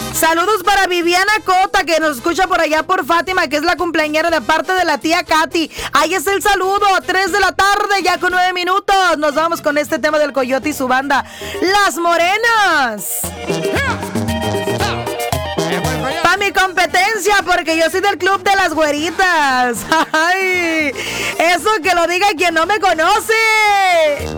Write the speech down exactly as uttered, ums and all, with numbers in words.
Saludos para Viviana Cota, que nos escucha por allá por Fátima, que es la cumpleañera de parte de la tía Katy. Ahí es el saludo, tres de la tarde, ya con nueve minutos. Nos vamos con este tema del Coyote y su banda, Las Morenas. Pa' mi competencia, porque yo soy del club de las güeritas. Ay, eso que lo diga quien no me conoce.